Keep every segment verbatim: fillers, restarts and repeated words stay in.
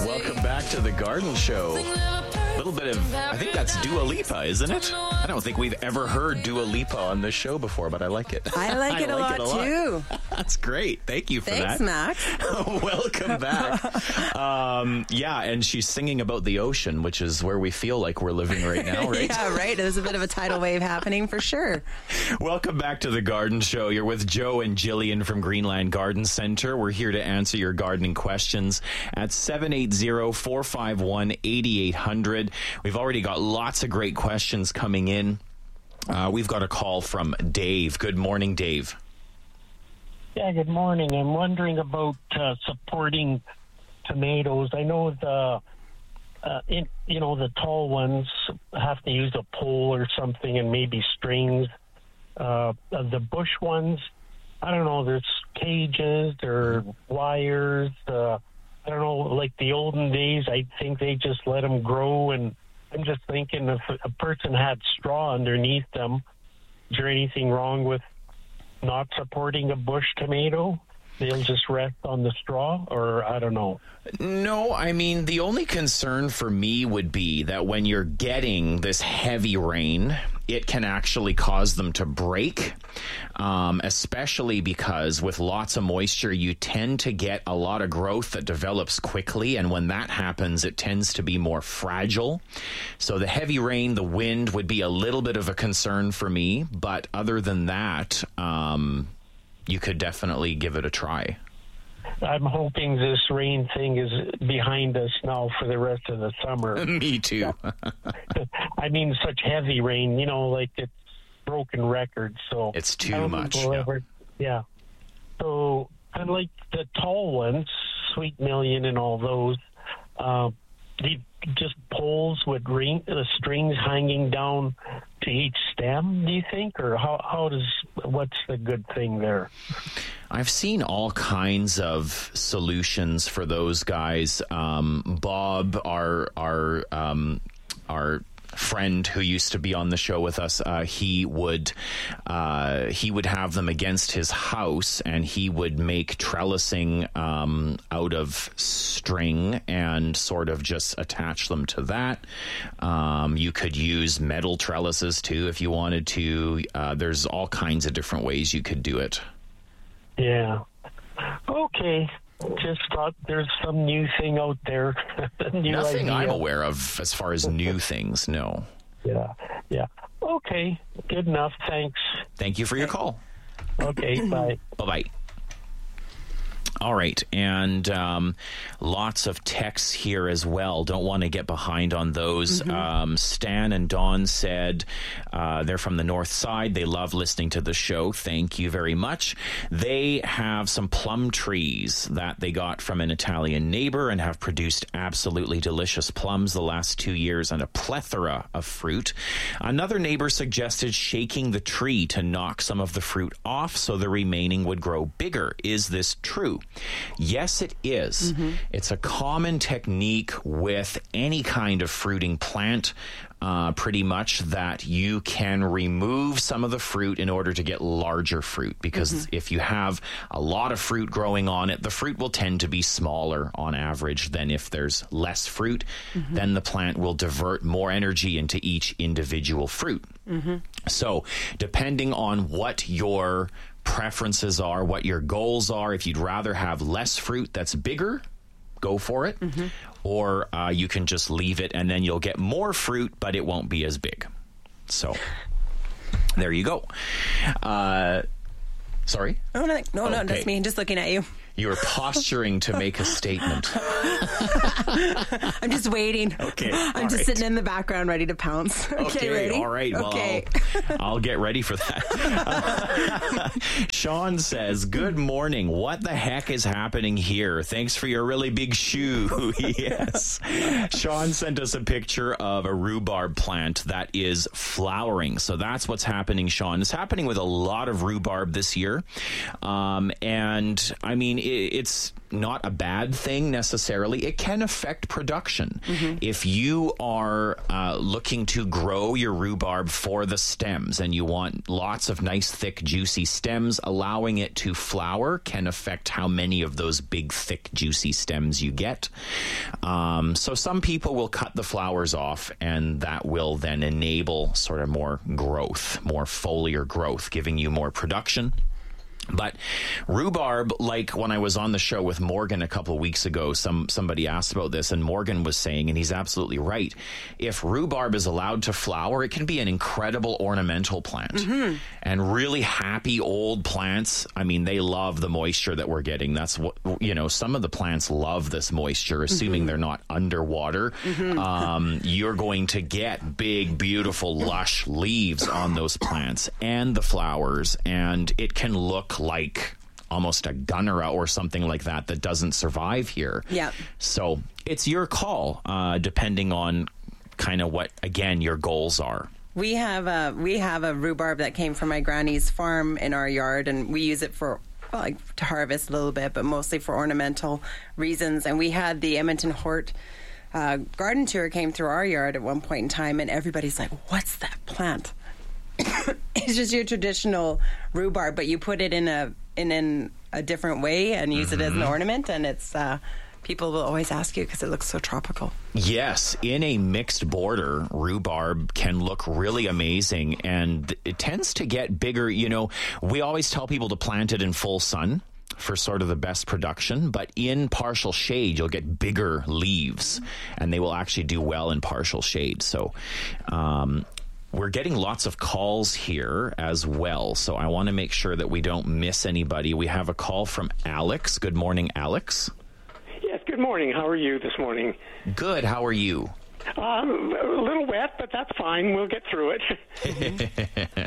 Welcome back to the Garden Show. A little bit of, I think that's Dua Lipa, isn't it? I don't think we've ever heard Dua Lipa on this show before, but I like it. I like it, I a, like lot it a lot too. That's great. Thank you for Thanks, that. Max. Welcome back. um, yeah, and she's singing about the ocean, which is where we feel like we're living right now, right? Yeah, right. There's a bit of a tidal wave happening for sure. Welcome back to the Garden Show. You're with Joe and Jillian from Greenland Garden Center. We're here to answer your gardening questions at seven eight zero, four five one, eight eight zero zero. We've already got lots of great questions coming in. Uh, we've got a call from Dave. Good morning, Dave. Yeah, good morning. I'm wondering about uh, supporting tomatoes. I know the, uh, in, you know, the tall ones have to use a pole or something and maybe strings. Uh, the bush ones, I don't know, there's cages or wires. Uh, I don't know, like the olden days, I think they just let them grow. And I'm just thinking if a person had straw underneath them, is there anything wrong with not supporting a bush tomato? They'll just rest on the straw, or I don't know. No, I mean, the only concern for me would be that when you're getting this heavy rain, it can actually cause them to break, um, especially because with lots of moisture, you tend to get a lot of growth that develops quickly. And when that happens, it tends to be more fragile. So the heavy rain, the wind would be a little bit of a concern for me. But other than that, um, you could definitely give it a try. I'm hoping this rain thing is behind us now for the rest of the summer. Me too. I mean, such heavy rain, you know, like it's broken records. So it's too much. Yeah. Ever, yeah. So, and like the tall ones, Sweet Million and all those, uh, the just poles with ring, the strings hanging down to each stem, do you think? Or how, how does, what's the good thing there? I've seen all kinds of solutions for those guys. Um, Bob, our, our, um, our, friend who used to be on the show with us, uh, he would uh, he would have them against his house, and he would make trellising um, out of string and sort of just attach them to that. Um, you could use metal trellises too if you wanted to. Uh, there's all kinds of different ways you could do it. Yeah. Okay. Just thought there's some new thing out there. new Nothing idea. I'm aware of as far as new things, no. Yeah, yeah. Okay, good enough. Thanks. Thank you for your call. Okay, bye. Bye-bye. All right, and um, lots of texts here as well. Don't want to get behind on those. Mm-hmm. Um, Stan and Dawn said uh, they're from the north side. They love listening to the show. Thank you very much. They have some plum trees that they got from an Italian neighbor and have produced absolutely delicious plums the last two years and a plethora of fruit. Another neighbor suggested shaking the tree to knock some of the fruit off so the remaining would grow bigger. Is this true? Yes, it is. Mm-hmm. It's a common technique with any kind of fruiting plant, uh, pretty much, that you can remove some of the fruit in order to get larger fruit. Because mm-hmm. if you have a lot of fruit growing on it, the fruit will tend to be smaller on average than if there's less fruit. Mm-hmm. Then the plant will divert more energy into each individual fruit. Mm-hmm. So depending on what your preferences are, what your goals are, if you'd rather have less fruit that's bigger, go for it. Mm-hmm. Or uh, you can just leave it and then you'll get more fruit, but it won't be as big. So there you go. Uh, sorry? Oh, no, no, no, okay. That's me. Just looking at you. You were posturing to make a statement. I'm just waiting. Okay. I'm just right. sitting in the background ready to pounce. Okay, okay ready? All right. Well, okay. I'll, I'll get ready for that. Uh, Sean says, good morning. What the heck is happening here? Thanks for your really big shoe. Yes. Sean sent us a picture of a rhubarb plant that is flowering. So that's what's happening, Sean. It's happening with a lot of rhubarb this year. Um, and I mean, it's not a bad thing necessarily. It can affect production. Mm-hmm. If you are uh, looking to grow your rhubarb for the stems and you want lots of nice, thick, juicy stems, allowing it to flower can affect how many of those big, thick, juicy stems you get. Um, so some people will cut the flowers off, and that will then enable sort of more growth, more foliar growth, giving you more production. But rhubarb, like when I was on the show with Morgan a couple of weeks ago, some somebody asked about this, and Morgan was saying, and he's absolutely right, if rhubarb is allowed to flower, it can be an incredible ornamental plant. Mm-hmm. And really happy old plants, I mean, they love the moisture that we're getting. That's what, you know, some of the plants love this moisture, assuming mm-hmm. they're not underwater. Mm-hmm. Um, you're going to get big, beautiful, lush leaves on those plants and the flowers, and it can look like almost a gunnera or something like that that doesn't survive here. Yeah. So it's your call, uh, depending on kind of what, again, your goals are. We have a we have a rhubarb that came from my granny's farm in our yard, and we use it for well, like to harvest a little bit, but mostly for ornamental reasons. And we had the Edmonton Hort uh, garden tour came through our yard at one point in time, and everybody's like, "What's that plant?" It's just your traditional rhubarb, but you put it in a in, in a different way and use mm-hmm. it as an ornament, and it's uh, people will always ask you because it looks so tropical. Yes, in a mixed border, rhubarb can look really amazing, and it tends to get bigger. You know, we always tell people to plant it in full sun for sort of the best production, but in partial shade, you'll get bigger leaves, and they will actually do well in partial shade. So, um, we're getting lots of calls here as well, so I want to make sure that we don't miss anybody. We have a call from Alex. Good morning, Alex. Yes, good morning. How are you this morning? Good. How are you? Um, a little wet, but that's fine. We'll get through it.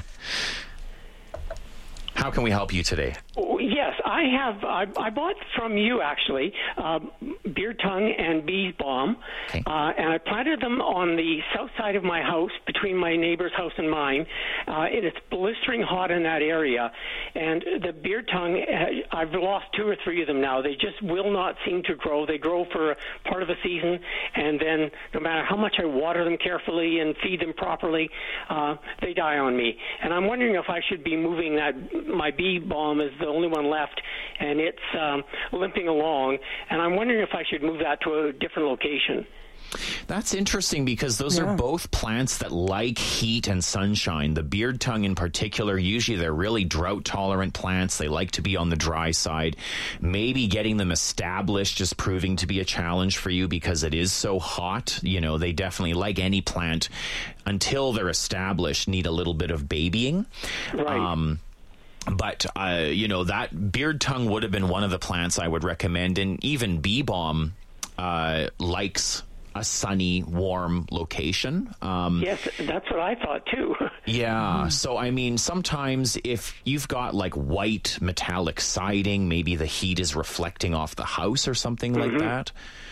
How can we help you today? Oh, yes, I have. I, I bought from you, actually, uh, beard tongue and bees balm, okay. uh, and I planted them on the south side of my house, between my neighbor's house and mine. Uh, and it's blistering hot in that area. And the beard tongue, uh, I've lost two or three of them now. They just will not seem to grow. They grow for a part of a season, and then no matter how much I water them carefully and feed them properly, uh, they die on me. And I'm wondering if I should be moving that. My bee balm is the only one left, and it's um, limping along, and I'm wondering if I should move that to a different location. That's interesting because those yeah. are both plants that like heat and sunshine. The beard tongue in particular, usually they're really drought-tolerant plants. They like to be on the dry side. Maybe getting them established is proving to be a challenge for you because it is so hot. You know, they definitely, like any plant, until they're established, need a little bit of babying. Right. Um, But, uh, you know, that beard tongue would have been one of the plants I would recommend. And even bee balm uh, likes a sunny, warm location. Um, yes, that's what I thought, too. yeah. Mm. So, I mean, sometimes if you've got like white metallic siding, maybe the heat is reflecting off the house or something mm-hmm. like that.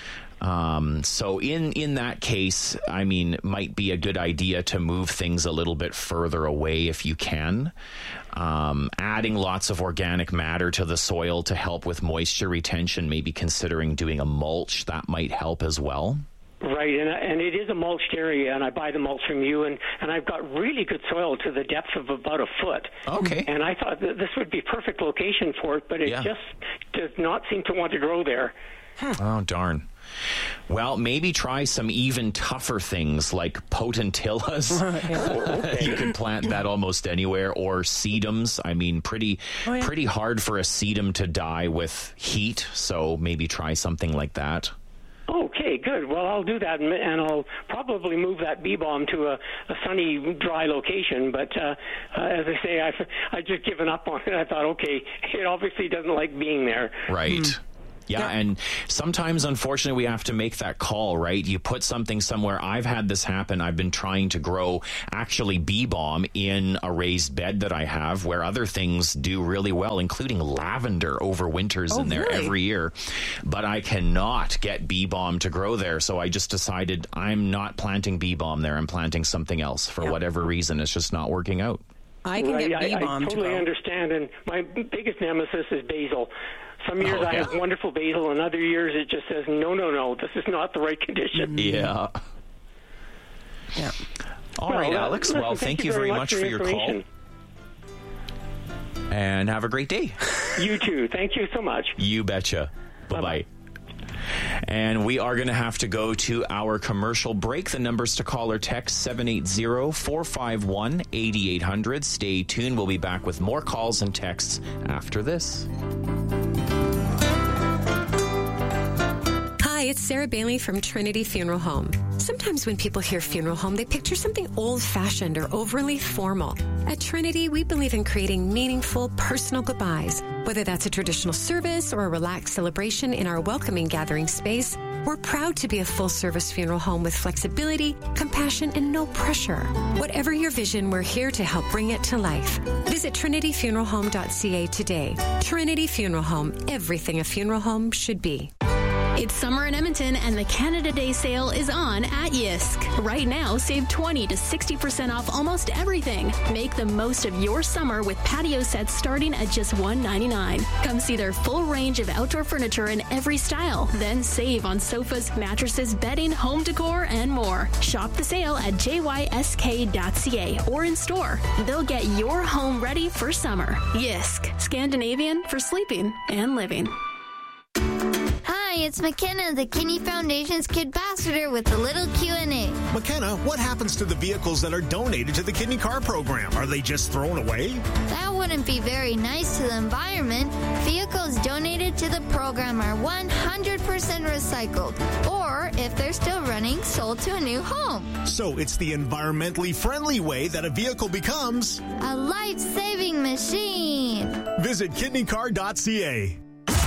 Um, so in, in that case, I mean, it might be a good idea to move things a little bit further away if you can. Um, adding lots of organic matter to the soil to help with moisture retention, maybe considering doing a mulch, that might help as well. Right, and, and it is a mulched area, and I buy the mulch from you, and, and I've got really good soil to the depth of about a foot. Okay. And I thought that this would be perfect location for it, but it yeah. just does not seem to want to grow there. Huh. Oh, darn. Well, maybe try some even tougher things like potentillas. Okay. You can plant that almost anywhere, or sedums. I mean, pretty oh, yeah. pretty hard for a sedum to die with heat, so maybe try something like that. Okay, good. Well, I'll do that, and I'll probably move that bee balm to a, a sunny, dry location. But uh, uh, as I say, I've, I've just given up on it. I thought, okay, it obviously doesn't like being there. Right. Mm. Yeah, yeah, and sometimes, unfortunately, we have to make that call, right? You put something somewhere. I've had this happen. I've been trying to grow actually bee balm in a raised bed that I have where other things do really well, including lavender overwinters oh, in there really? every year. But I cannot get bee balm to grow there, so I just decided I'm not planting bee balm there. I'm planting something else for yeah. whatever reason. It's just not working out. I can right. get bee balm I, I totally to grow. understand, and my biggest nemesis is basil. Some years Oh, I yeah. have wonderful basil, and other years it just says, no, no, no, this is not the right condition. Yeah. Yeah. All Well, right, uh, Alex. listen, well, thank, you very much for your call. information. And have a great day. You too. Thank you so much. You betcha. Bye-bye. And we are going to have to go to our commercial break. The numbers to call or text seven eight zero, four five one, eight eight zero zero. Stay tuned. We'll be back with more calls and texts after this. Hi, it's Sarah Bailey from Trinity Funeral Home. Sometimes when people hear funeral home, they picture something old-fashioned or overly formal. At Trinity, we believe in creating meaningful, personal goodbyes. Whether that's a traditional service or a relaxed celebration in our welcoming gathering space, we're proud to be a full-service funeral home with flexibility, compassion, and no pressure. Whatever your vision, we're here to help bring it to life. Visit trinity funeral home dot c a today. Trinity Funeral Home, everything a funeral home should be. It's summer in Edmonton, and the Canada Day sale is on at Yisk. Right now, save twenty to sixty percent off almost everything. Make the most of your summer with patio sets starting at just one dollar ninety-nine cents. Come see their full range of outdoor furniture in every style. Then save on sofas, mattresses, bedding, home decor, and more. Shop the sale at j y s k dot c a or in store. They'll get your home ready for summer. Yisk, Scandinavian for sleeping and living. Hi, it's McKenna, the Kinney Foundation's Kid Ambassador with a little Q and A. McKenna, what happens to the vehicles that are donated to the Kidney Car Program? Are they just thrown away? That wouldn't be very nice to the environment. Vehicles donated to the program are one hundred percent recycled, or if they're still running, sold to a new home. So it's the environmentally friendly way that a vehicle becomes a life-saving machine. Visit kidney car dot c a.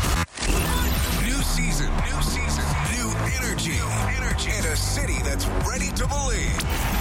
New season, new season, new energy, energy, and a city that's ready to believe.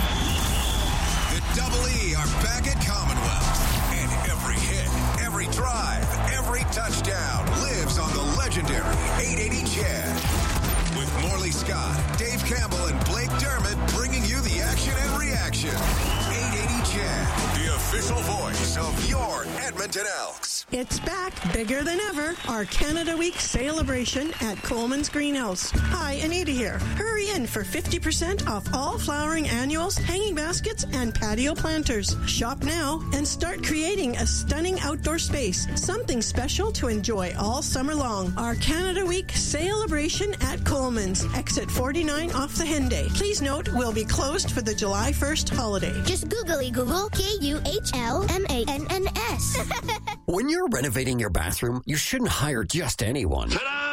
The Double E are back at Commonwealth, and every hit, every drive, every touchdown lives on the legendary eight eighty Chad. With Morley Scott, Dave Campbell, and Blake Dermott bringing you the action and reaction. eight eighty Chad, the official voice of your Edmonton Elks. It's back, bigger than ever. Our Canada Week celebration at Coleman's Greenhouse. Hi, Anita here. Hurry in for fifty percent off all flowering annuals, hanging baskets, and patio planters. Shop now and start creating a stunning outdoor space. Something special to enjoy all summer long. Our Canada Week celebration at Coleman's. Exit forty-nine off the Henday. Please note, we'll be closed for the July first holiday. Just googly Google K U H L M A N N S. When you're renovating your bathroom, you shouldn't hire just anyone. Ta-da!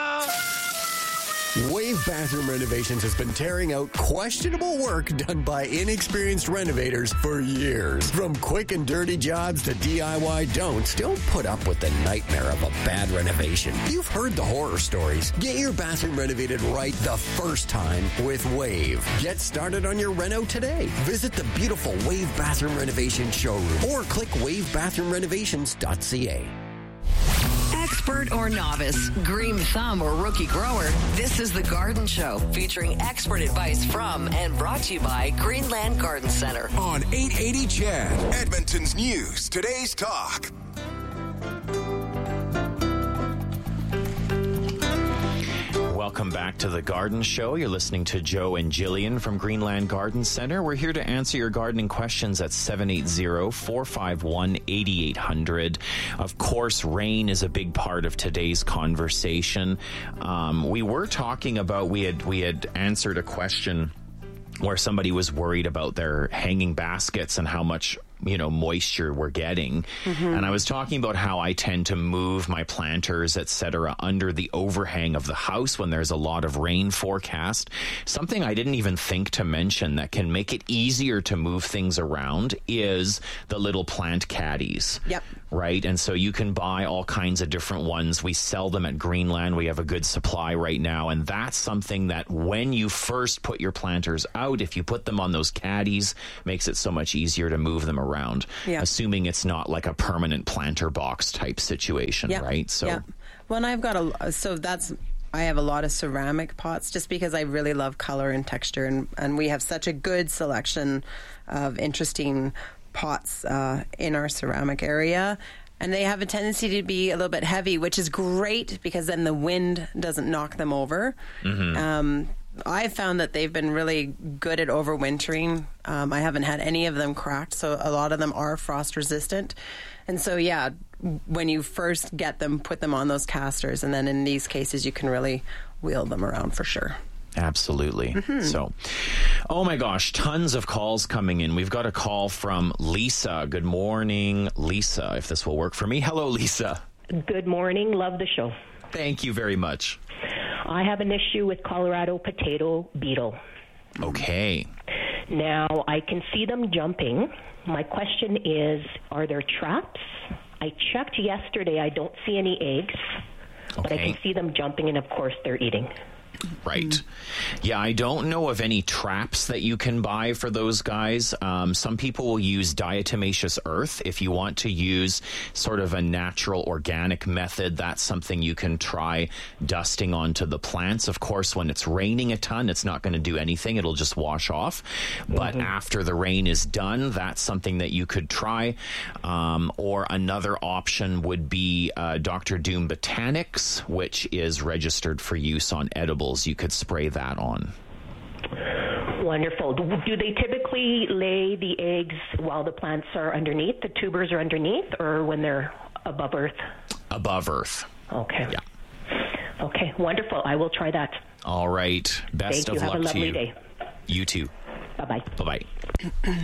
Wave Bathroom Renovations has been tearing out questionable work done by inexperienced renovators for years. From quick and dirty jobs to D I Y don'ts, don't put up with the nightmare of a bad renovation. You've heard the horror stories. Get your bathroom renovated right the first time with Wave. Get started on your reno today. Visit the beautiful Wave Bathroom Renovation showroom or click wave bathroom renovations dot c a. Expert or novice, green thumb or rookie grower, this is The Garden Show, featuring expert advice from and brought to you by Greenland Garden Center. On eight eighty Chad, Edmonton's News, today's talk. Welcome back to The Garden Show. You're listening to Joe and Jillian from Greenland Garden Center. We're here to answer your gardening questions at seven eight zero, four five one, eight eight zero zero. Of course, rain is a big part of today's conversation. Um, we were talking about, we had, we had answered a question where somebody was worried about their hanging baskets and how much, you know, moisture we're getting. Mm-hmm. And I was talking about how I tend to move my planters, et cetera, under the overhang of the house when there's a lot of rain forecast. Something I didn't even think to mention that can make it easier to move things around is the little plant caddies. Yep. Right? And so you can buy all kinds of different ones. We sell them at Greenland. We have a good supply right now. And that's something that when you first put your planters out, if you put them on those caddies, makes it so much easier to move them around. Around, yeah. Assuming it's not like a permanent planter box type situation, yeah. right? So, yeah. Well, and I've got a so that's I have a lot of ceramic pots just because I really love color and texture, and and we have such a good selection of interesting pots uh, in our ceramic area. And they have a tendency to be a little bit heavy, which is great because then the wind doesn't knock them over. Mm-hmm. Um, I've found that they've been really good at overwintering. Um, I haven't had any of them cracked, so a lot of them are frost resistant. And so, yeah, when you first get them, put them on those casters, and then in these cases, you can really wheel them around for sure. Absolutely. Mm-hmm. So, oh my gosh, tons of calls coming in. We've got a call from Lisa. Good morning, Lisa, if this will work for me. Hello, Lisa. Good morning. Love the show. Thank you very much. I have an issue with Colorado potato beetle. Okay. Now, I can see them jumping. My question is, are there traps? I checked yesterday. I don't see any eggs, okay. But I can see them jumping, and of course, they're eating. Right. Mm. Yeah, I don't know of any traps that you can buy for those guys. Um, some people will use diatomaceous earth. If you want to use sort of a natural organic method, that's something you can try dusting onto the plants. Of course, when it's raining a ton, it's not going to do anything. It'll just wash off. Mm-hmm. But after the rain is done, that's something that you could try. Um, or another option would be uh, Doctor Doom Botanics, which is registered for use on edibles. You could spray that on. Wonderful. Do they typically lay the eggs while the plants are underneath, the tubers are underneath, or when they're above earth? Above earth. Okay. Yeah. Okay, wonderful. I will try that. All right. Best Thank of you. luck Have a lovely to you. Day. You too. Bye-bye. Bye-bye.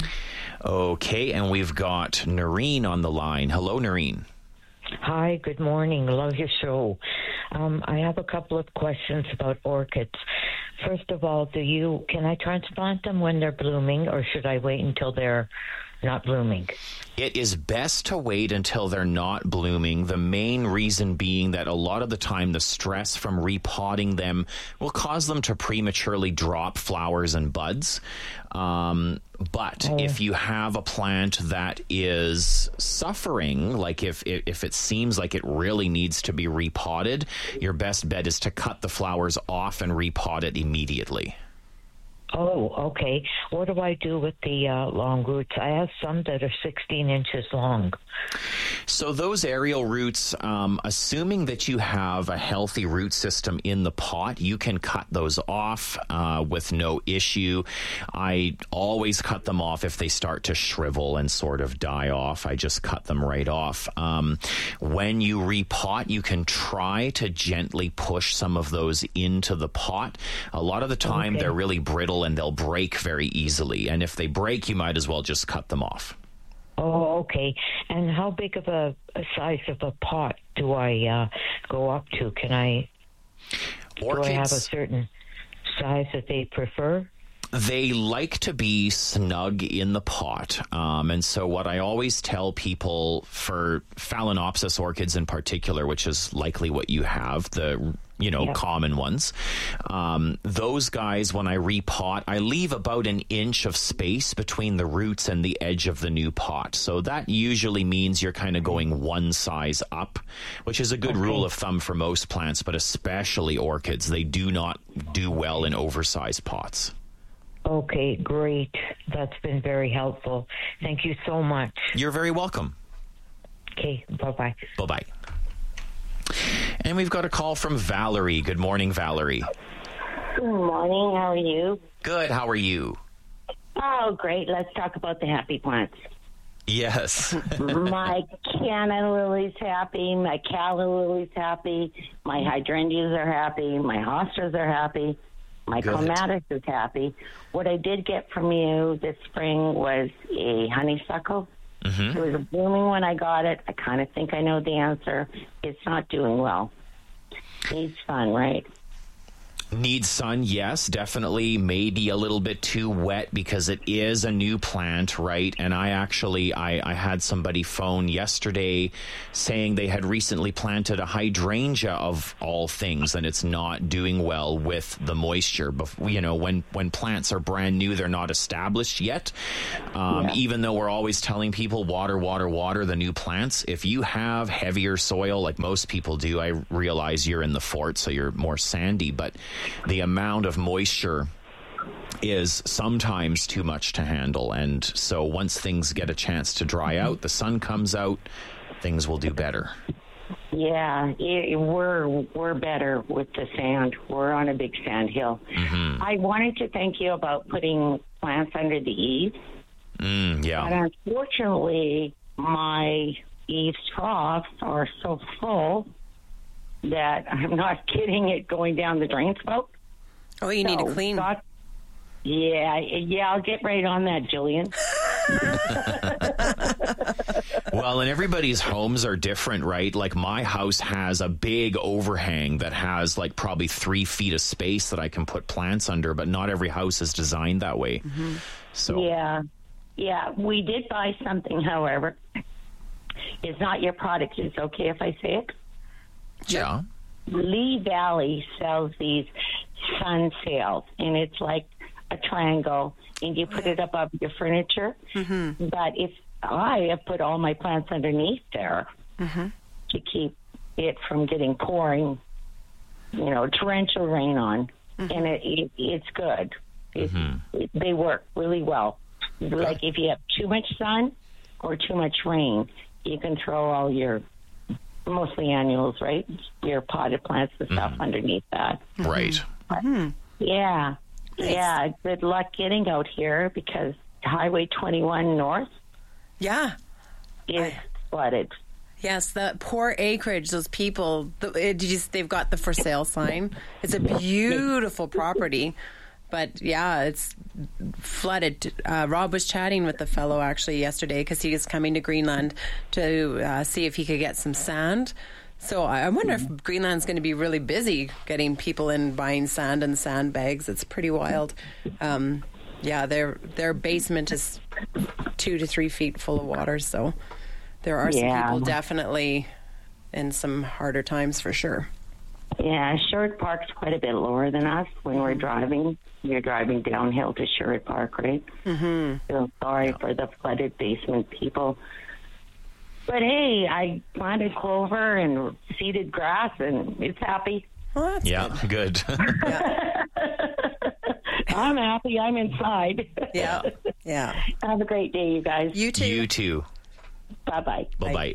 Okay, and we've got Noreen on the line. Hello, Noreen. Hi, good morning. Love your show. Um, I have a couple of questions about orchids. First of all, do you can I transplant them when they're blooming, or should I wait until they're not blooming? It is best to wait until they're not blooming. The main reason being that a lot of the time the stress from repotting them will cause them to prematurely drop flowers and buds. Um, but oh. if you have a plant that is suffering, like if, if it seems like it really needs to be repotted, your best bet is to cut the flowers off and repot it immediately. Oh, okay. What do I do with the uh, long roots? I have some that are sixteen inches long. So those aerial roots, um, assuming that you have a healthy root system in the pot, you can cut those off uh, with no issue. I always cut them off if they start to shrivel and sort of die off. I just cut them right off. Um, when you repot, you can try to gently push some of those into the pot. A lot of the time, okay. they're really brittle and they'll break very easily. And if they break, you might as well just cut them off. Oh, okay. And how big of a, a size of a pot do I uh, go up to? Can I, Orchids, do I have a certain size that they prefer? They like to be snug in the pot. Um, and so what I always tell people for Phalaenopsis orchids in particular, which is likely what you have, the you know, yep. common ones. Um, those guys, when I repot, I leave about an inch of space between the roots and the edge of the new pot. So that usually means you're kind of going one size up, which is a good okay. rule of thumb for most plants, but especially orchids. They do not do well in oversized pots. Okay, great. That's been very helpful. Thank you so much. You're very welcome. Okay, bye-bye. Bye-bye. And we've got a call from Valerie. Good morning, Valerie. Good morning. How are you? Good. How are you? Oh, great. Let's talk about the happy plants. Yes. My canna lily's happy. My calla lily's happy. My hydrangeas are happy. My hostas are happy. My Good. clematis is happy. What I did get from you this spring was a honeysuckle. Mm-hmm. It was blooming when I got it. I kind of think I know the answer. It's not doing well. Needs sun, right? Needs sun, yes, definitely. Maybe a little bit too wet because it is a new plant, right? And I actually, I, I had somebody phone yesterday saying they had recently planted a hydrangea of all things, and it's not doing well with the moisture. But, you know, when, when plants are brand new, they're not established yet. Um, yeah. Even though we're always telling people water, water, water the new plants. If you have heavier soil, like most people do, I realize you're in the fort, so you're more sandy, but the amount of moisture is sometimes too much to handle. And so once things get a chance to dry out, the sun comes out, things will do better. Yeah, it, we're we're better with the sand. We're on a big sand hill. Mm-hmm. I wanted to thank you about putting plants under the eaves. Mm, yeah. And unfortunately, my eaves troughs are so full that I'm not getting it going down the drain spout. Oh, you so need to clean. Got, yeah, yeah, I'll get right on that, Jillian. Well, and everybody's homes are different, right? Like my house has a big overhang that has like probably three feet of space that I can put plants under, but not every house is designed that way. Mm-hmm. So yeah, yeah, we did buy something, however. It's not your product. It's okay if I say it? Yeah. Lee Valley sells these sun sails, and it's like a triangle, and you put it above your furniture. Mm-hmm. But if I have put all my plants underneath there mm-hmm. to keep it from getting pouring, you know, torrential rain on, mm-hmm. and it, it, it's good. It, mm-hmm. it, they work really well. Good. Like if you have too much sun or too much rain, you can throw all your mostly annuals, right? Your potted plants and stuff mm-hmm. underneath that. Right. Mm-hmm. Yeah. Nice. Yeah. Good luck getting out here because Highway twenty-one North yeah. is I, flooded. Yes, the poor acreage, those people, the, it, you just, they've got the for sale sign. It's a beautiful property. But, yeah, it's flooded. Uh, Rob was chatting with the fellow, actually, yesterday because he was coming to Greenland to uh, see if he could get some sand. So I wonder if Greenland's going to be really busy getting people in buying sand and sandbags. It's pretty wild. Um, yeah, their their basement is two to three feet full of water. So there are some yeah. people definitely in some harder times for sure. Yeah, Sherwood Park's quite a bit lower than us when we're driving. You're driving downhill to Sherwood Park, right? Mm-hmm. So sorry yeah. for the flooded basement people. But hey, I planted clover and seeded grass, and it's happy. Well, that's yeah, good. good. yeah. I'm happy. I'm inside. Yeah, yeah. Have a great day, you guys. You too. You too. Bye-bye. Bye-bye. Bye.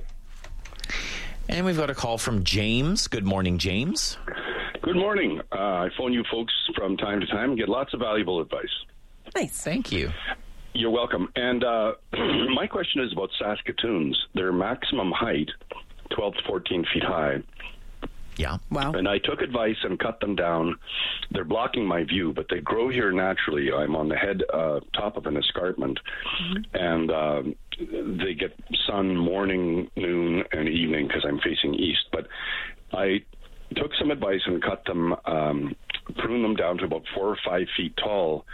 And we've got a call from James. Good morning, James. Good morning. Uh, I phone you folks from time to time and get lots of valuable advice. Nice. Thank you. You're welcome. And uh, my question is about Saskatoons. Their maximum height, twelve to fourteen feet high. Yeah. Wow. And I took advice and cut them down. They're blocking my view, but they grow here naturally. I'm on the head uh, top of an escarpment, mm-hmm. and um, they get sun morning, noon, and evening because I'm facing east. But I took some advice and cut them, um, prune them down to about four or five feet tall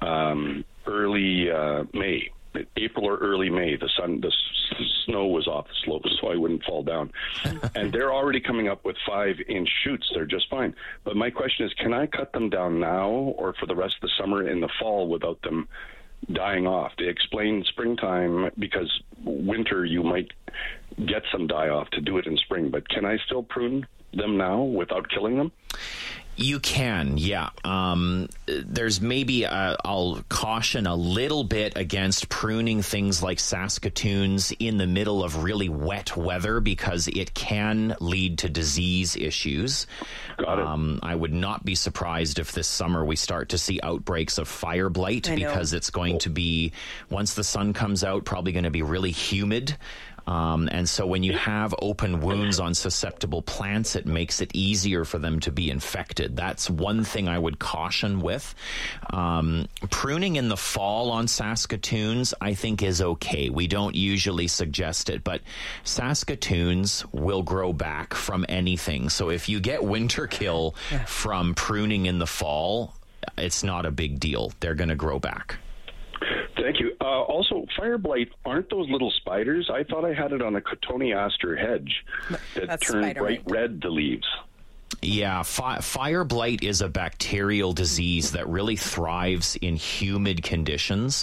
um, early uh, May. April or early May, the sun, the s- snow was off the slopes, so I wouldn't fall down. And they're already coming up with five-inch shoots. They're just fine. But my question is, can I cut them down now or for the rest of the summer in the fall without them dying off? They explain springtime because winter you might get some die-off to do it in spring. But can I still prune them now without killing them? You can, yeah. Um, there's maybe, uh, I'll caution a little bit against pruning things like Saskatoons in the middle of really wet weather because it can lead to disease issues. Got it. Um, I would not be surprised if this summer we start to see outbreaks of fire blight because it's going to be, once the sun comes out, probably going to be really humid. Um, and so when you have open wounds on susceptible plants, it makes it easier for them to be infected. That's one thing I would caution with. Um, pruning in the fall on Saskatoons, I think, is okay. We don't usually suggest it, but Saskatoons will grow back from anything. So if you get winter kill yeah. from pruning in the fall, it's not a big deal. They're going to grow back. Thank you. Uh, also, fire blight, aren't those little spiders? I thought I had it on a cotoneaster hedge that That's turned bright right. red, the leaves. Yeah, fi- fire blight is a bacterial disease that really thrives in humid conditions.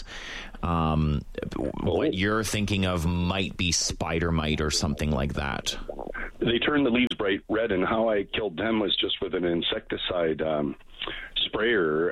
Um, oh. What you're thinking of might be spider mite or something like that. They turn the leaves bright red, and how I killed them was just with an insecticide um, sprayer,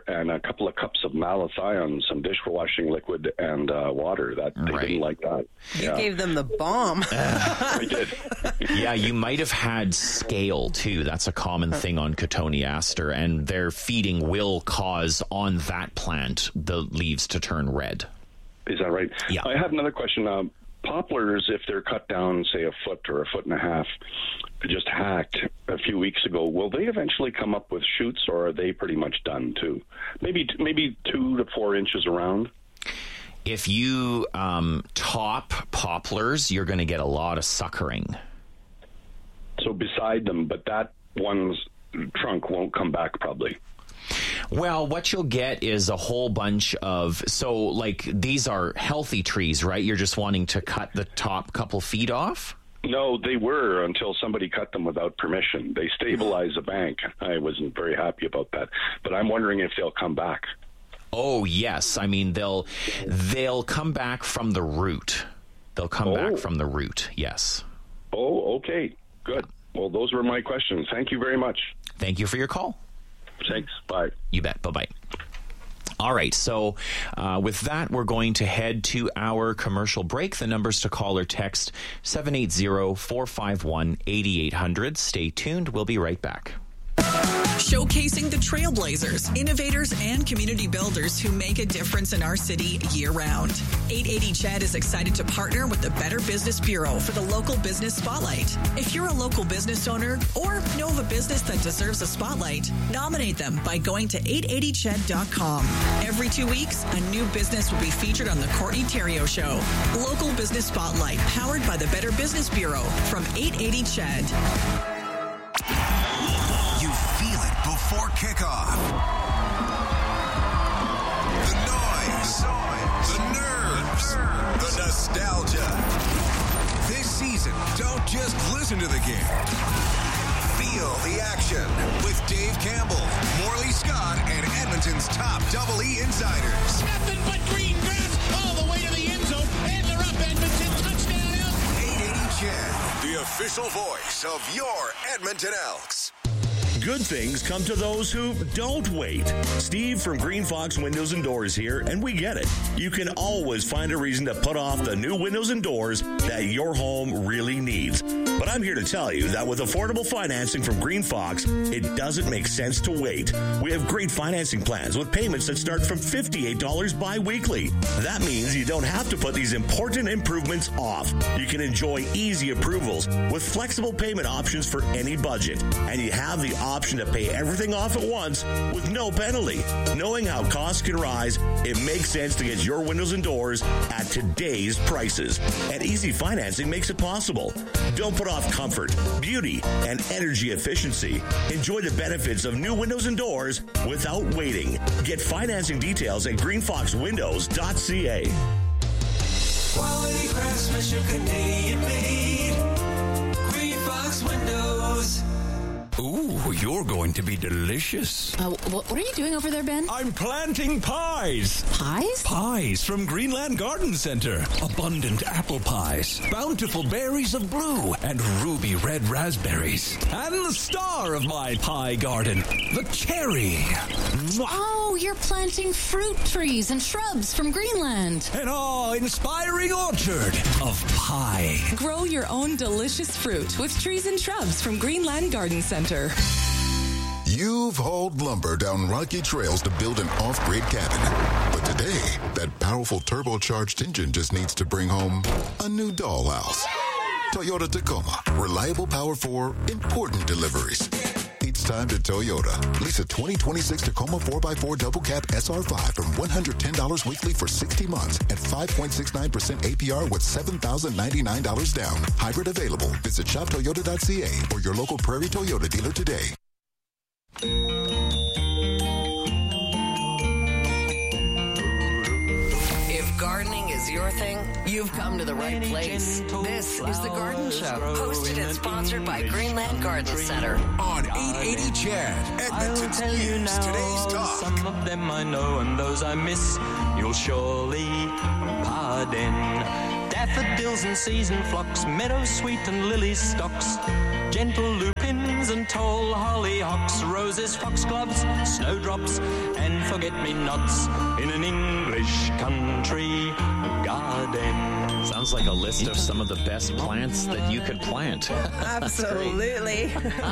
and a couple of cups of malathion, some dishwashing liquid, and uh, water. That they Right. didn't like that. You yeah. gave them the bomb. I did. Yeah, you might have had scale too. That's a common thing on cotoneaster, and their feeding will cause on that plant the leaves to turn red. Is that right? Yeah. I have another question. Uh, poplars, if they're cut down, say a foot or a foot and a half, just hacked a few weeks ago, will they eventually come up with shoots, or are they pretty much done too? Maybe maybe two to four inches around. If you um, top poplars, you're going to get a lot of suckering. So beside them, but that one's trunk won't come back probably. Well, what you'll get is a whole bunch of, so like these are healthy trees, right? You're just wanting to cut the top couple feet off? No, they were until somebody cut them without permission. They stabilized the bank. I wasn't very happy about that, but I'm wondering if they'll come back. Oh, yes. I mean, they'll they'll come back from the root. They'll come Oh. back from the root, yes. Oh, okay. Good. Well, those were my questions. Thank you very much. Thank you for your call. Thanks. Bye. You bet. Bye-bye. All right, so uh, with that, we're going to head to our commercial break. The numbers to call or text seven eight zero, four five one, eight eight hundred. Stay tuned. We'll be right back. Showcasing the trailblazers, innovators, and community builders who make a difference in our city year-round. eight eighty C H E D is excited to partner with the Better Business Bureau for the Local Business Spotlight. If you're a local business owner or know of a business that deserves a spotlight, nominate them by going to eight eighty C H E D dot com. Every two weeks, a new business will be featured on the Courtney Theriault Show. Local Business Spotlight, powered by the Better Business Bureau from eight eighty C H E D. You feel it before kickoff. The noise, the nerves, the nostalgia. This season, don't just listen to the game. Feel the action with Dave Campbell, Morley Scott, and Edmonton's top Double E insiders. Nothing but green grass all the way to the end zone, and they're up. Edmonton touchdown. eight eighty C H E D, the official voice of your Edmonton Elks. Good things come to those who don't wait. Steve from Green Fox Windows and Doors here, and we get it. You can always find a reason to put off the new windows and doors that your home really needs. But I'm here to tell you that with affordable financing from Green Fox, it doesn't make sense to wait. We have great financing plans with payments that start from fifty-eight dollars bi-weekly. That means you don't have to put these important improvements off. You can enjoy easy approvals with flexible payment options for any budget. And you have the option to pay everything off at once with no penalty. Knowing how costs can rise, it makes sense to get your windows and doors at today's prices. And easy financing makes it possible. Don't put off comfort, beauty, and energy efficiency. Enjoy the benefits of new windows and doors without waiting. Get financing details at green fox windows dot c a. Quality craftsmanship, Canadian made. Green Fox Windows. Ooh, you're going to be delicious. Uh, what, what are you doing over there, Ben? I'm planting pies. Pies? Pies from Greenland Garden Center. Abundant apple pies, bountiful berries of blue, and ruby red raspberries. And the star of my pie garden, the cherry. Mwah. Oh, you're planting fruit trees and shrubs from Greenland. An awe-inspiring orchard of pie. Grow your own delicious fruit with trees and shrubs from Greenland Garden Center. You've hauled lumber down rocky trails to build an off-grid cabin. But today, that powerful turbocharged engine just needs to bring home a new dollhouse. Toyota Tacoma. Reliable power for important deliveries. It's time to Toyota. Lease a twenty twenty-six Tacoma four by four double cab S R five from one hundred ten dollars weekly for sixty months at five point six nine percent A P R with seven thousand ninety-nine dollars down. Hybrid available. Visit shop toyota dot c a or your local Prairie Toyota dealer today. If gardening is your thing, you've come to the right place. This is The Garden Show, hosted and sponsored by Greenland Garden Center. On eight eighty C H E D, Edmonton's News, today's talk. Some of them I know and those I miss, you'll surely pardon. Daffodils in season, phlox, meadow sweet and lily stalks, gentle lupins and tall hollyhocks, roses, foxgloves, snowdrops, and forget-me-nots in an English country garden. Sounds like a list of some of the best plants that you could plant. Absolutely.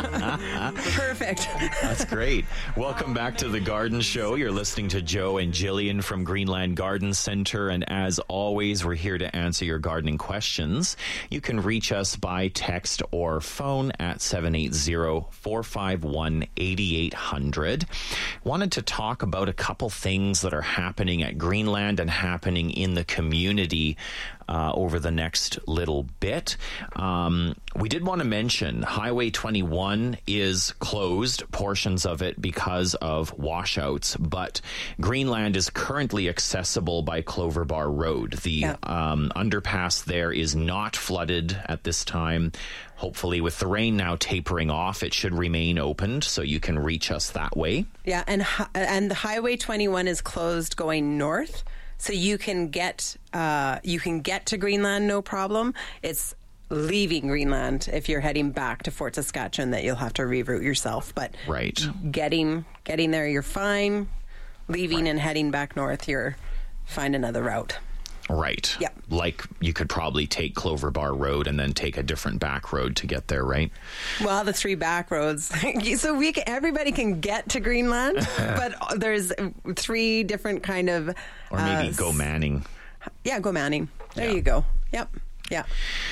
Perfect. That's great. Welcome back to the Garden Show. You're listening to Joe and Jillian from Greenland Garden Center, and as always, we're here to answer your gardening questions. You can reach us by text or phone at seven eight zero, four five one, eight eight zero zero. Wanted to talk about a couple things that are happening at Greenland and happening in the community Uh, over the next little bit. Um, we did want to mention Highway twenty-one is closed, portions of it because of washouts, but Greenland is currently accessible by Clover Bar Road. The yeah. um, underpass there is not flooded at this time. Hopefully, with the rain now tapering off, it should remain opened, so you can reach us that way. Yeah, and and the Highway twenty-one is closed going north. So you can get uh, you can get to Greenland, no problem. It's leaving Greenland if you're heading back to Fort Saskatchewan that you'll have to reroute yourself. But right. getting getting there, you're fine. Leaving right. and heading back north, you're find another route. Right. Yeah. Like you could probably take Clover Bar Road and then take a different back road to get there, right? Well, the three back roads. So we can, everybody can get to Greenland, but there's three different kind of... Or maybe uh, go Manning. Yeah, go Manning. There yeah. you go. Yep. Yeah.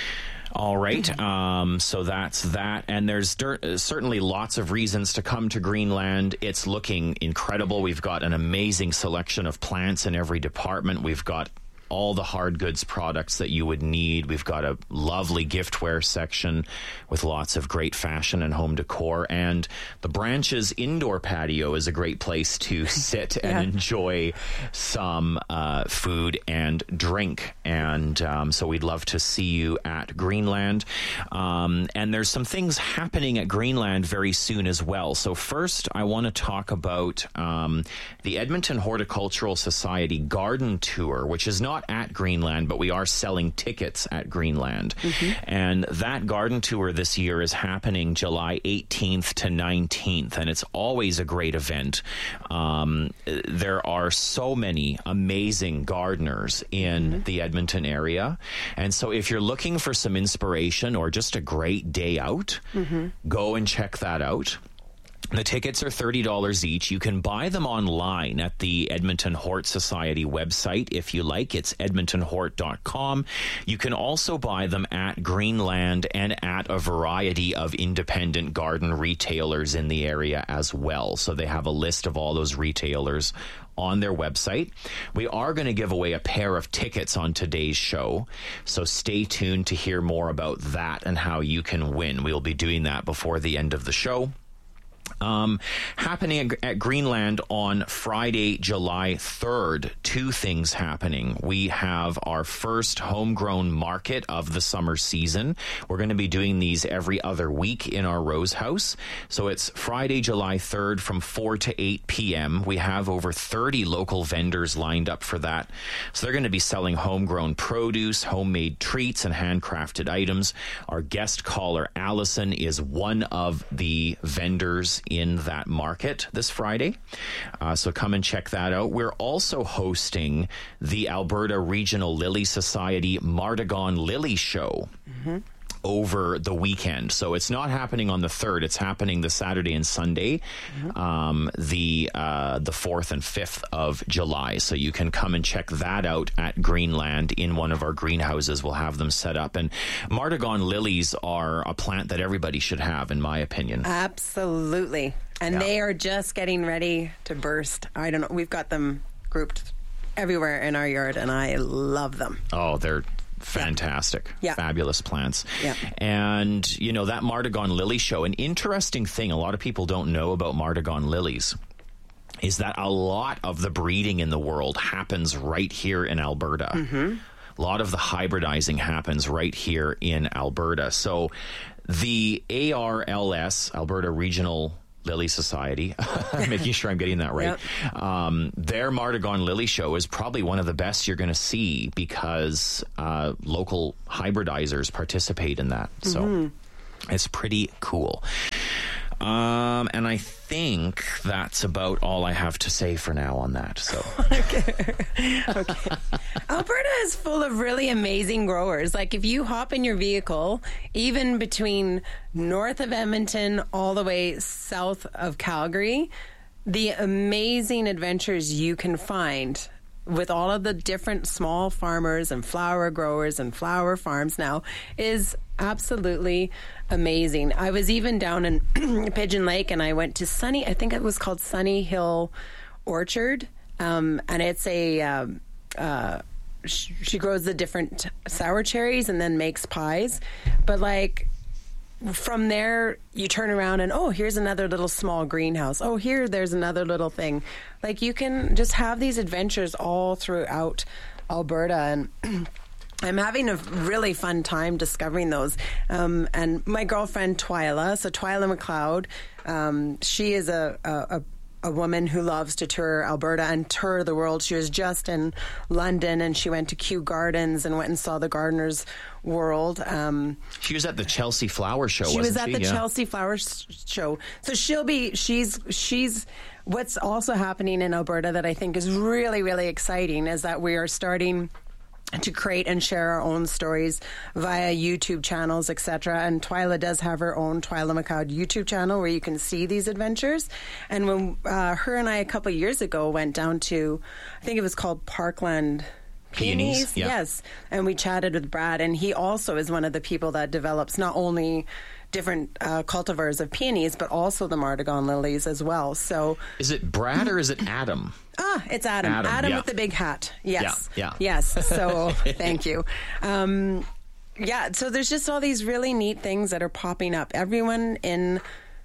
All right. Um, so that's that. And there's der- certainly lots of reasons to come to Greenland. It's looking incredible. We've got an amazing selection of plants in every department. We've got all the hard goods products that you would need. We've got a lovely giftware section with lots of great fashion and home decor. And the Branches indoor patio is a great place to sit yeah. and enjoy some uh, food and drink. And um, so we'd love to see you at Greenland. Um, and there's some things happening at Greenland very soon as well. So first, I want to talk about um, the Edmonton Horticultural Society Garden Tour, which is not at Greenland, but we are selling tickets at Greenland. Mm-hmm. And that garden tour this year is happening July eighteenth to nineteenth, and it's always a great event. Um, there are so many amazing gardeners in mm-hmm. the Edmonton area, and so if you're looking for some inspiration or just a great day out, mm-hmm. go and check that out. The tickets are thirty dollars each. You can buy them online at the Edmonton Hort Society website if you like. It's edmonton hort dot com. You can also buy them at Greenland and at a variety of independent garden retailers in the area as well. So they have a list of all those retailers on their website. We are going to give away a pair of tickets on today's show, so stay tuned to hear more about that and how you can win. We'll be doing that before the end of the show. Um, happening at, at Greenland on Friday, July third, two things happening. We have our first homegrown market of the summer season. We're going to be doing these every other week in our Rose House. So it's Friday, July third from four to eight p.m. We have over thirty local vendors lined up for that. So they're going to be selling homegrown produce, homemade treats, and handcrafted items. Our guest caller, Allison, is one of the vendors in that market this Friday. Uh, so come and check that out. We're also hosting the Alberta Regional Lily Society Martagon Lily Show. Mm-hmm. Over the weekend. So it's not happening on the third. It's happening the Saturday and Sunday, mm-hmm. um, the uh, the fourth and fifth of July. So you can come and check that out at Greenland in one of our greenhouses. We'll have them set up. And Martagon lilies are a plant that everybody should have, in my opinion. Absolutely. And yeah. they are just getting ready to burst. I don't know. We've got them grouped everywhere in our yard, and I love them. Oh, they're fantastic. Yeah. Fabulous plants. Yeah. And, you know, that Martagon lily show, an interesting thing a lot of people don't know about Martagon lilies is that a lot of the breeding in the world happens right here in Alberta. Mm-hmm. A lot of the hybridizing happens right here in Alberta. So the A R L S, Alberta Regional Lily Society, making sure I'm getting that right. Yep. Um, their Martagon Lily Show is probably one of the best you're going to see because uh, local hybridizers participate in that. So mm-hmm. it's pretty cool. Um, and I think that's about all I have to say for now on that. So, okay. okay. Alberta is full of really amazing growers. Like if you hop in your vehicle, even between north of Edmonton all the way south of Calgary, the amazing adventures you can find with all of the different small farmers and flower growers and flower farms now is absolutely amazing. I was even down in Pigeon Lake and I went to Sunny, I think it was called Sunny Hill Orchard. Um, and it's a, um, uh, sh- she grows the different sour cherries and then makes pies. But like, from there, you turn around and, oh, here's another little small greenhouse. Oh, here, there's another little thing. Like, you can just have these adventures all throughout Alberta. And I'm having a really fun time discovering those. Um, and my girlfriend, Twyla, so Twyla McLeod, um, she is a, a, a a woman who loves to tour Alberta and tour the world. She was just in London and she went to Kew Gardens and went and saw the Gardener's World. Um, she was at the Chelsea Flower Show, she wasn't was at she? the Yeah. Chelsea Flower Show. So she'll be, she's, she's, what's also happening in Alberta that I think is really, really exciting is that we are starting to create and share our own stories via YouTube channels, et cetera. And Twyla does have her own Twyla McLeod YouTube channel where you can see these adventures. And when uh, her and I a couple of years ago went down to, I think it was called Parkland Peonies, Peonies, yeah. yes. And we chatted with Brad, and he also is one of the people that develops not only different uh, cultivars of peonies, but also the Martagon lilies as well. So, is it Brad or is it Adam? Ah, it's Adam. Adam, Adam yeah. with the big hat. Yes. Yeah, yeah. Yes. So, thank you. Um, yeah. So there's just all these really neat things that are popping up. Everyone in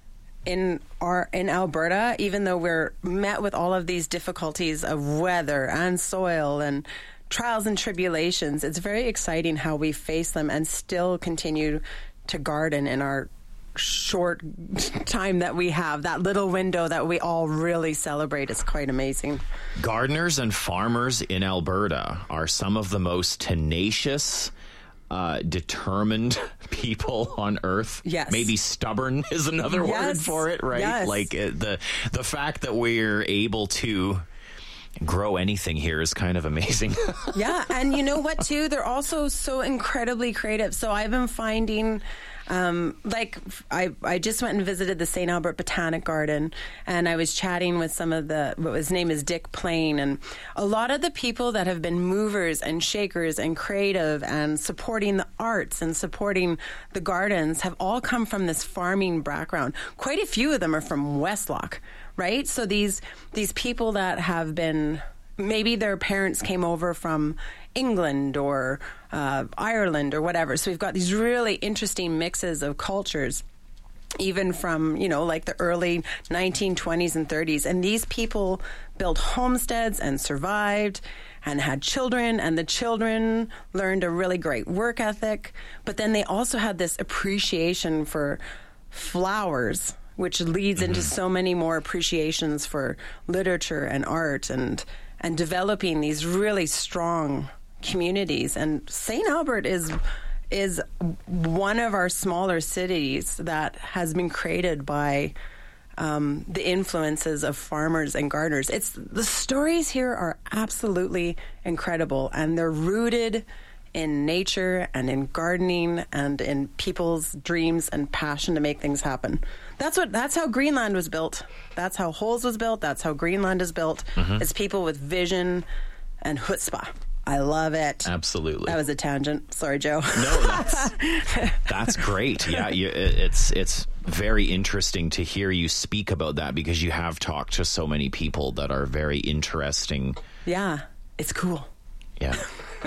in our in Alberta, even though we're met with all of these difficulties of weather and soil and trials and tribulations, it's very exciting how we face them and still continue to garden in our short time that we have. That little window that we all really celebrate is quite amazing. Gardeners and farmers in Alberta are some of the most tenacious, uh, determined people on earth. Yes. Maybe stubborn is another Yes. word for it, right? Yes. Like uh, the the fact that we're able to grow anything here is kind of amazing. Yeah, and you know what, too? They're also so incredibly creative. So I've been finding, um, like, I, I just went and visited the Saint Albert Botanic Garden, and I was chatting with some of the, what his name is Dick Plain, and a lot of the people that have been movers and shakers and creative and supporting the arts and supporting the gardens have all come from this farming background. Quite a few of them are from Westlock. Right? So these these people that have been, maybe their parents came over from England or uh, Ireland or whatever. So we've got these really interesting mixes of cultures, even from, you know, like the early nineteen twenties and thirties. And these people built homesteads and survived and had children, and the children learned a really great work ethic. But then they also had this appreciation for flowers, which leads into so many more appreciations for literature and art and and developing these really strong communities. And Saint Albert is is one of our smaller cities that has been created by um, the influences of farmers and gardeners. It's the stories here are absolutely incredible, and they're rooted in nature and in gardening and in people's dreams and passion to make things happen. That's what. That's how Greenland was built. That's how Holes was built. That's how Greenland is built. Mhm. It's people with vision and chutzpah. I love it. Absolutely. That was a tangent. Sorry, Joe. No, that's, that's great. Yeah, you, it- it's it's very interesting to hear you speak about that because you have talked to so many people that are very interesting. Yeah, it's cool. Yeah.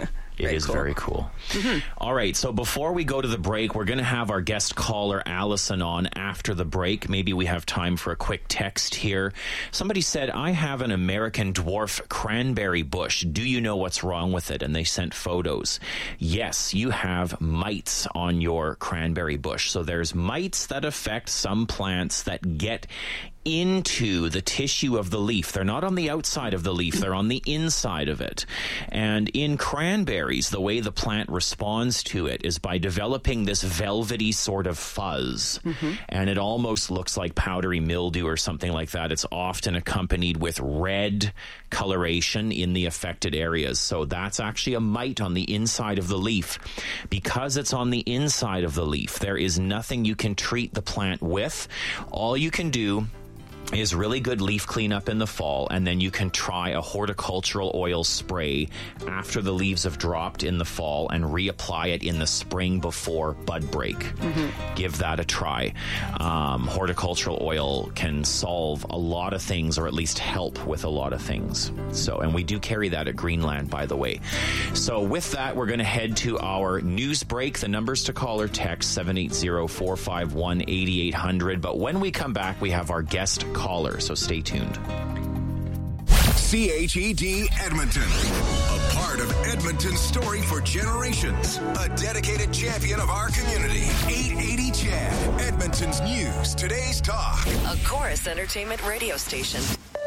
It is cool. very cool. All right, so before we go to the break, we're going to have our guest caller, Allison, on after the break. Maybe we have time for a quick text here. Somebody said, I have an American dwarf cranberry bush. Do you know what's wrong with it? And they sent photos. Yes, you have mites on your cranberry bush. So there's mites that affect some plants that get into the tissue of the leaf. They're not on the outside of the leaf, they're on the inside of it. And in cranberries, the way the plant responds to it is by developing this velvety sort of fuzz. Mm-hmm. And it almost looks like powdery mildew or something like that. It's often accompanied with red coloration in the affected areas. So that's actually a mite on the inside of the leaf. Because it's on the inside of the leaf, there is nothing you can treat the plant with. All you can do is really good leaf cleanup in the fall, and then you can try a horticultural oil spray after the leaves have dropped in the fall and reapply it in the spring before bud break. Mm-hmm. Give that a try. Um, horticultural oil can solve a lot of things, or at least help with a lot of things. So, and we do carry that at Greenland, by the way. So with that, we're going to head to our news break. The numbers to call or text seven eight zero, four five one, eight eight zero zero. But when we come back, we have our guest caller, so stay tuned. C H E D Edmonton, a part of Edmonton's story for generations, a dedicated champion of our community. eight eighty C H E D, Edmonton's news, today's talk. A Chorus Entertainment radio station.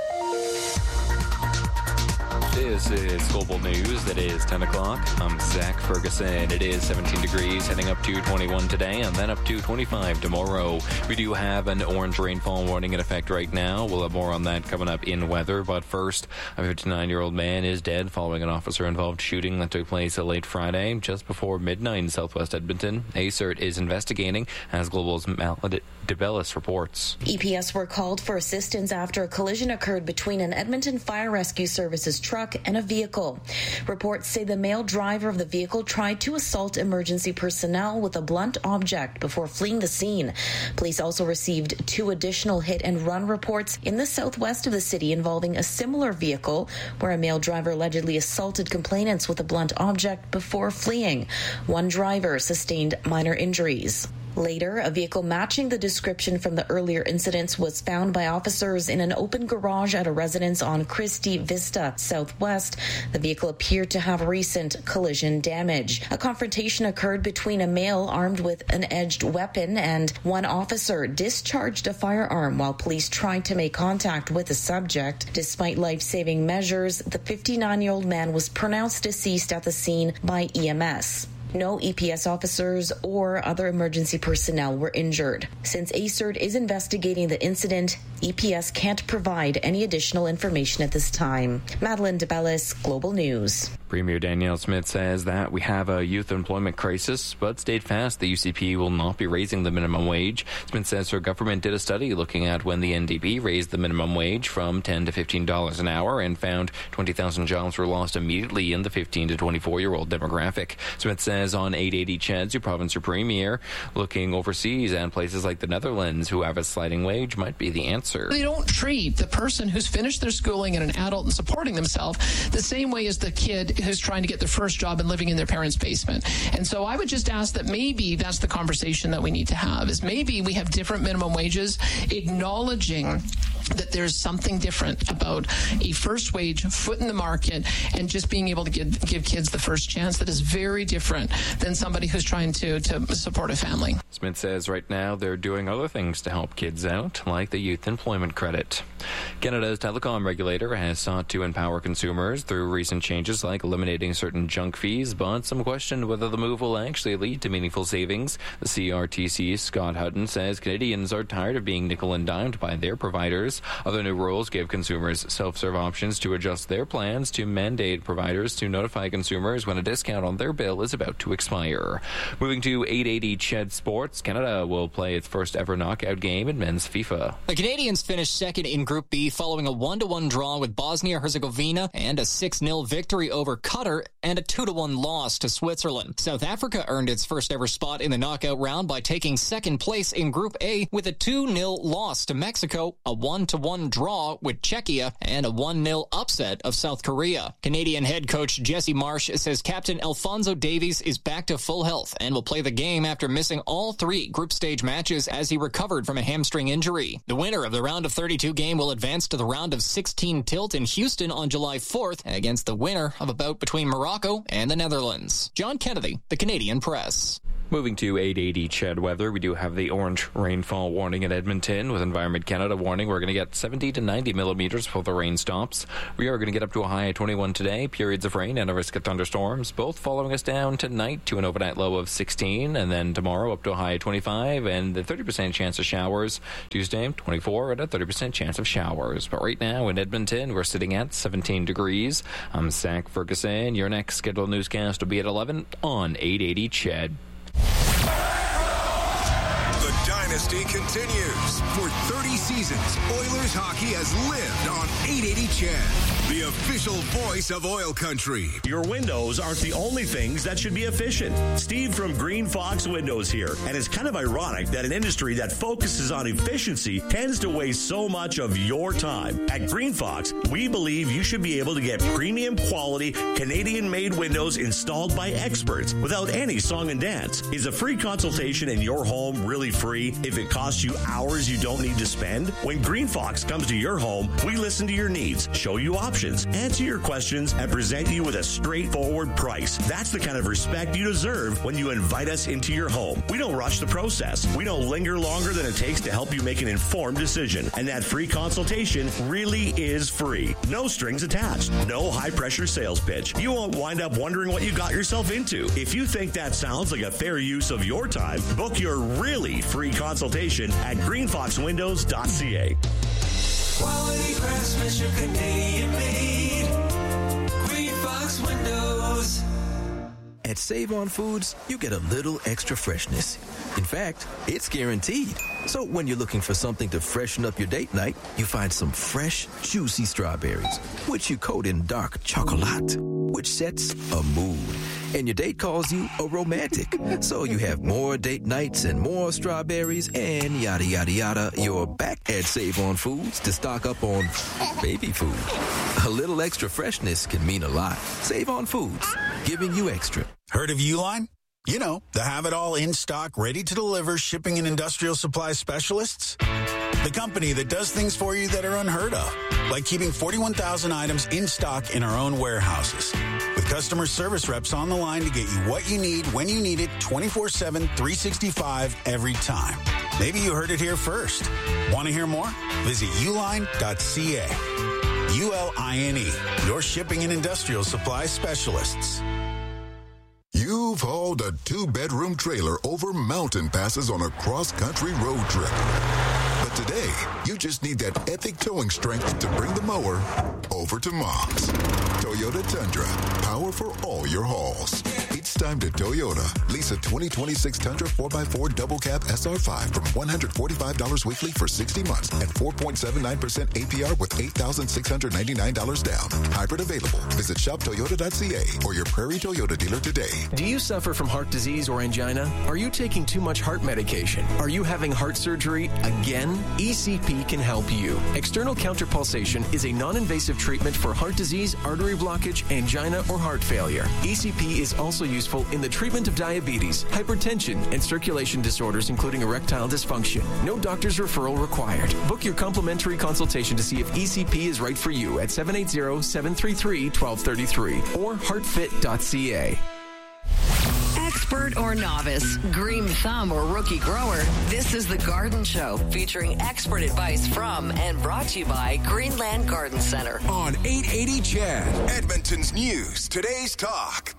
This is Global News. It is ten o'clock. I'm Zach Ferguson. It is seventeen degrees, heading up to twenty-one today, and then up to twenty-five tomorrow. We do have an orange rainfall warning in effect right now. We'll have more on that coming up in weather. But first, a fifty-nine-year-old man is dead following an officer-involved shooting that took place late Friday, just before midnight in southwest Edmonton. A C E R T is investigating, as Global's Malad DeBellis reports. E P S were called for assistance after a collision occurred between an Edmonton Fire Rescue Services truck and a vehicle. Reports say the male driver of the vehicle tried to assault emergency personnel with a blunt object before fleeing the scene. Police also received two additional hit and run reports in the southwest of the city involving a similar vehicle where a male driver allegedly assaulted complainants with a blunt object before fleeing. One driver sustained minor injuries. Later, a vehicle matching the description from the earlier incidents was found by officers in an open garage at a residence on Christie Vista Southwest. The vehicle appeared to have recent collision damage. A confrontation occurred between a male armed with an edged weapon and one officer discharged a firearm while police tried to make contact with the subject. Despite life-saving measures, the fifty-nine-year-old man was pronounced deceased at the scene by E M S. No E P S officers or other emergency personnel were injured. Since A C E R T is investigating the incident, E P S can't provide any additional information at this time. Madeline DeBellis, Global News. Premier Danielle Smith says that we have a youth employment crisis, but stayed fast the U C P will not be raising the minimum wage. Smith says her government did a study looking at when the N D P raised the minimum wage from ten to fifteen dollars an hour and found twenty thousand jobs were lost immediately in the fifteen to twenty-four-year-old demographic. Smith says on eight eighty C H E D's your province or premier, looking overseas and places like the Netherlands who have a sliding wage might be the answer. They don't treat the person who's finished their schooling and an adult and supporting themselves the same way as the kid who's trying to get their first job and living in their parents' basement. And so I would just ask that maybe that's the conversation that we need to have, is maybe we have different minimum wages, acknowledging that there's something different about a first wage, foot in the market, and just being able to give, give kids the first chance that is very different than somebody who's trying to, to support a family. Smith says right now they're doing other things to help kids out, like the youth employment credit. Canada's telecom regulator has sought to empower consumers through recent changes like eliminating certain junk fees, but some question whether the move will actually lead to meaningful savings. The C R T C's Scott Hutton says Canadians are tired of being nickel and dimed by their providers. Other new rules give consumers self-serve options to adjust their plans to mandate providers to notify consumers when a discount on their bill is about to expire. Moving to eight eighty C H E D Sports, Canada will play its first ever knockout game in men's FIFA. The Canadians finished second in Group B following a one to one draw with Bosnia-Herzegovina and a six nil victory over Qatar and a two to one loss to Switzerland. South Africa earned its first ever spot in the knockout round by taking second place in Group A with a two nil loss to Mexico, a one to one draw with Czechia, and a one nil upset of South Korea. Canadian head coach Jesse Marsh says Captain Alphonso Davies is back to full health and will play the game after missing all three group stage matches as he recovered from a hamstring injury. The winner of the round of thirty-two game will advance to the round of sixteen tilt in Houston on July fourth against the winner of a bout between Morocco and the Netherlands. John Kennedy, The Canadian Press. Moving to eight eighty C H E D weather, we do have the orange rainfall warning in Edmonton. With Environment Canada warning, we're going to get seventy to ninety millimeters before the rain stops. We are going to get up to a high of twenty-one today, periods of rain and a risk of thunderstorms, both following us down tonight to an overnight low of sixteen, and then tomorrow up to a high of twenty-five and a thirty percent chance of showers. Tuesday, twenty-four and a thirty percent chance of showers. But right now in Edmonton, we're sitting at seventeen degrees. I'm Zach Ferguson. Your next scheduled newscast will be at eleven on eight eighty C H E D. The dynasty continues. For thirty seasons, Oilers hockey has lived on eight eighty C H E D, the official voice of oil country. Your windows aren't the only things that should be efficient. Steve from Green Fox Windows here. And it's kind of ironic that an industry that focuses on efficiency tends to waste so much of your time. At Green Fox, we believe you should be able to get premium quality Canadian-made windows installed by experts without any song and dance. Is a free consultation in your home really free if it costs you hours you don't need to spend? When Green Fox comes to your home, we listen to your needs, show you options, answer your questions, and present you with a straightforward price. That's the kind of respect you deserve when you invite us into your home. We don't rush the process. We don't linger longer than it takes to help you make an informed decision. And that free consultation really is free. No strings attached. No high-pressure sales pitch. You won't wind up wondering what you got yourself into. If you think that sounds like a fair use of your time, book your really free consultation at green fox windows dot c a. Quality craftsmanship, Canadian made. Green Fox Windows. At Save On Foods, you get a little extra freshness. In fact, it's guaranteed. So when you're looking for something to freshen up your date night, you find some fresh, juicy strawberries, which you coat in dark chocolate, which sets a mood. And your date calls you a romantic. So you have more date nights and more strawberries and yada, yada, yada. You're back at Save On Foods to stock up on baby food. A little extra freshness can mean a lot. Save On Foods, giving you extra. Heard of Uline? You know, the have-it-all in-stock, ready-to-deliver shipping and industrial supply specialists. The company that does things for you that are unheard of, like keeping forty-one thousand items in stock in our own warehouses. With customer service reps on the line to get you what you need when you need it twenty-four seven, three sixty-five every time. Maybe you heard it here first. Want to hear more? Visit uline dot c a. U L I N E, your shipping and industrial supply specialists. You've hauled a two-bedroom trailer over mountain passes on a cross-country road trip. But today, you just need that epic towing strength to bring the mower over to Mom's. Toyota Tundra, power for all your hauls. It's time to Toyota. Lease a twenty twenty-six Tundra four by four double cab S R five from one hundred forty-five dollars weekly for sixty months and four point seven nine percent A P R with eight thousand six hundred ninety-nine dollars down. Hybrid available. Visit shop toyota dot c a or your Prairie Toyota dealer today. Do you suffer from heart disease or angina? Are you taking too much heart medication? Are you having heart surgery again? E C P can help you. External counterpulsation is a non-invasive treatment for heart disease, artery blockage, angina, or heart failure. E C P is also useful in the treatment of diabetes, hypertension, and circulation disorders, including erectile dysfunction. No doctor's referral required. Book your complimentary consultation to see if E C P is right for you at seven eight zero, seven three three, one two three three or heart fit dot c a. Expert or novice, green thumb or rookie grower, this is The Garden Show, featuring expert advice from and brought to you by Greenland Garden Center. On eight eighty C H E D, Edmonton's news, today's talk.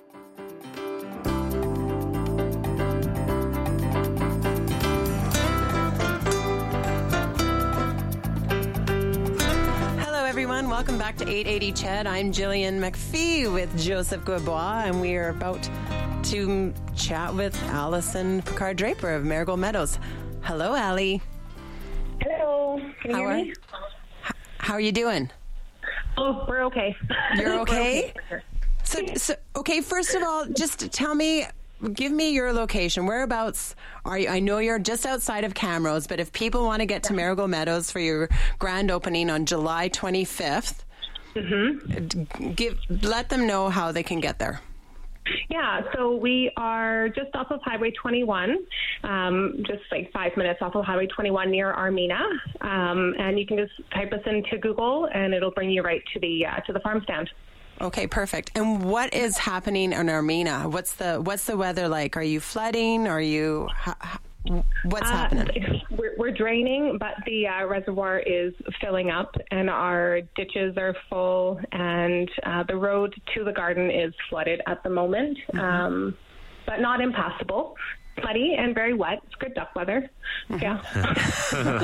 Everyone, welcome back to eight eighty C H E D. I'm Jillian McPhee with Joseph Goubois, and we are about to chat with Allison Picard-Draper of Marigold Meadows. Hello, Allie. Hello. Can you how hear are, me? How are you doing? Oh, we're okay. You're okay? We're okay. So, so, okay, first of all, just tell me, give me your location. Whereabouts are you? I know you're just outside of Camrose, but if people want to get to Marigold Meadows for your grand opening on July twenty-fifth, mm-hmm. give let them know how they can get there. Yeah, so we are just off of Highway twenty-one, um, just like five minutes off of Highway twenty-one near Armina, um, and you can just type us into Google, and it'll bring you right to the uh, to the farm stand. Okay, perfect. And what is happening in Armina? What's the what's the weather like? Are you flooding? Are you ha, ha, what's uh, happening? We're, we're draining, but the uh, reservoir is filling up, and our ditches are full, and uh, the road to the garden is flooded at the moment, mm-hmm. um, but not impassable. Muddy and very wet. It's good duck weather. Mm-hmm. Yeah.